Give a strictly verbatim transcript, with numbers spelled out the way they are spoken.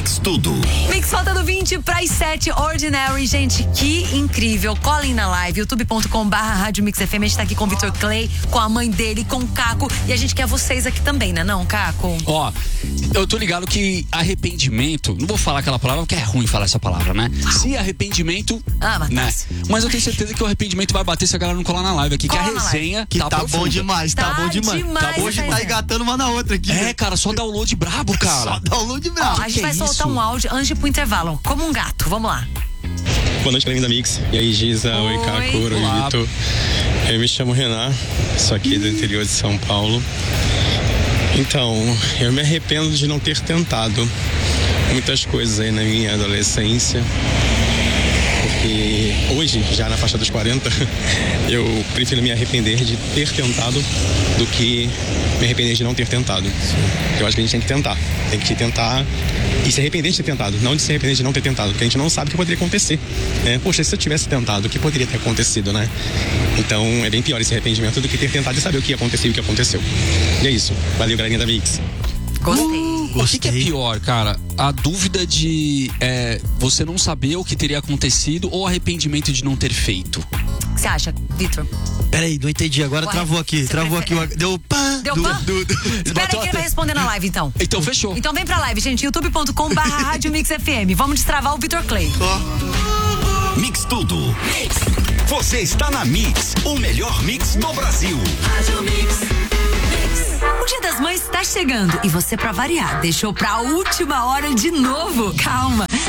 Mix Tudo. Mix faltando vinte para as sete, Ordinary. Gente, que incrível. Colhem na live, youtube ponto com barra Rádio Mix F M. A gente tá aqui com o Vitor Clay, com a mãe dele, com o Caco. E a gente quer vocês aqui também, né não, Caco? Ó, eu tô ligado que arrependimento, não vou falar aquela palavra porque é ruim falar essa palavra, né? Se arrependimento, ah, mas, né? Mas eu tenho certeza que o arrependimento vai bater se a galera não colar na live aqui, Cola que a resenha que tá, tá profunda. bom demais, tá, Tá bom demais. demais Tá, hoje essa tá resenha. engatando uma na outra aqui. É, cara, só download brabo, cara. Só download Ó, brabo. a gente que vai é soltar isso? um áudio antes de ir pro intervalo. Como um gato, vamos lá. Boa noite, galera da Mix. E aí, Giza, oi, Oi. Caco, oi, Olá. Vitor. Eu me chamo Renan, sou aqui do interior de São Paulo. Então, eu me arrependo de não ter tentado muitas coisas aí na minha adolescência. Porque hoje, já na faixa dos quarenta, eu prefiro me arrepender de ter tentado do que me arrepender de não ter tentado. Eu acho que a gente tem que tentar. Tem que tentar e se arrepender de ter tentado, não de se arrepender de não ter tentado, porque a gente não sabe o que poderia acontecer. Né? Poxa, se eu tivesse tentado, o que poderia ter acontecido, né? Então é bem pior esse arrependimento do que ter tentado e saber o que ia acontecer e o que aconteceu. E é isso. Valeu, galerinha da Mix. Gostei. O que, que é pior, cara? A dúvida de é, você não saber o que teria acontecido ou arrependimento de não ter feito? O que você acha, Vitor? Peraí, não entendi. Agora Ué, travou aqui. você Travou prefere- aqui. Deu pã. Deu do, pã? Do, do, Espera aí que ele vai responder na live, então. Então fechou. Então vem pra live, gente. youtube ponto com barra Rádio Mix F M. Vamos destravar o Vitor Clay. Mix Tudo. Você está na Mix, o melhor mix do Brasil. O Dia das Mães está chegando e você, pra variar, deixou pra última hora de novo. Calma,